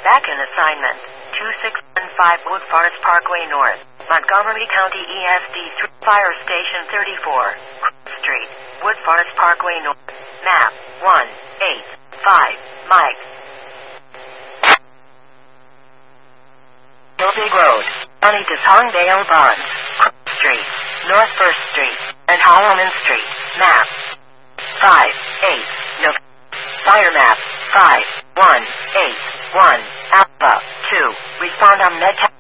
Back in assignment. 2615 Wood Forest Parkway North, Montgomery County ESD 3 Fire Station 34, Crook Street, Wood Forest Parkway North, map 185, Mike. Hillbig Road, County to Songdale Bonds, Crook Street, North 1st Street, and Holloman Street, map 58, no. Fire map 5181, Alpha 2, respond on Medtech.